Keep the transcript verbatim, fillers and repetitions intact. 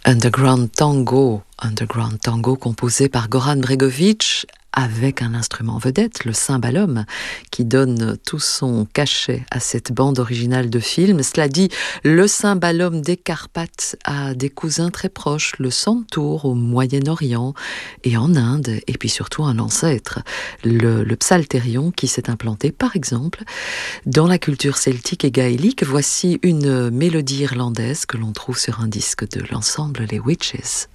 Underground Tango, Underground Tango composé par Goran Bregović avec un instrument vedette, le cymbalum, qui donne tout son cachet à cette bande originale de film. Cela dit, le cymbalum des Carpates a des cousins très proches, le santour au Moyen-Orient et en Inde, et puis surtout un ancêtre, le, le psalterion qui s'est implanté par exemple dans la culture celtique et gaélique. Voici une mélodie irlandaise que l'on trouve sur un disque de l'ensemble Les Witches.